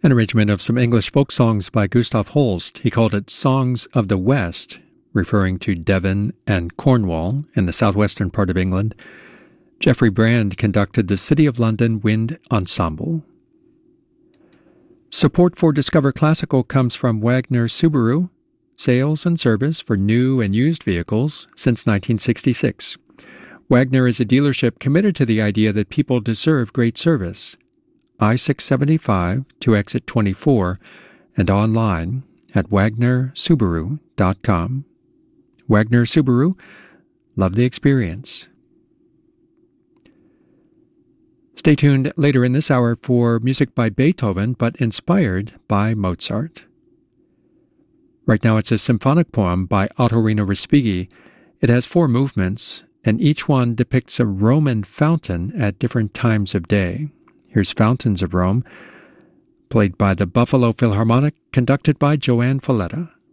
An arrangement of some English folk songs by Gustav Holst. He called it Songs of the West, referring to Devon and Cornwall in the southwestern part of England. Geoffrey Brand conducted the City of London Wind Ensemble. Support for Discover Classical comes from Wagner Subaru, sales and service for new and used vehicles since 1966. Wagner is a dealership committed to the idea that people deserve great service. I-675 to exit 24 and online at wagnersubaru.com. Wagner Subaru, love the experience. Stay tuned later in this hour for music by Beethoven, but inspired by Mozart. Right now it's a symphonic poem by Ottorino Respighi. It has 4 movements, and each one depicts a Roman fountain at different times of day. Here's Fountains of Rome, played by the Buffalo Philharmonic, conducted by Joanne Falletta.